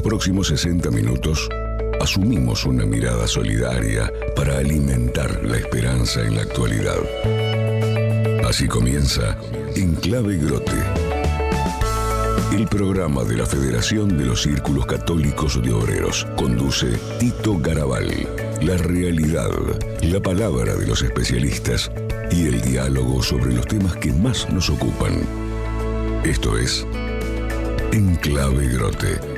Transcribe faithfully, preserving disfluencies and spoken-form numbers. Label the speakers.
Speaker 1: los próximos sesenta minutos, asumimos una mirada solidaria para alimentar la esperanza en la actualidad. Así comienza Enclave Grote, el programa de la Federación de los Círculos Católicos de Obreros. Conduce Tito Garabal. La realidad, la palabra de los especialistas y el diálogo sobre los temas que más nos ocupan. Esto es Enclave Grote.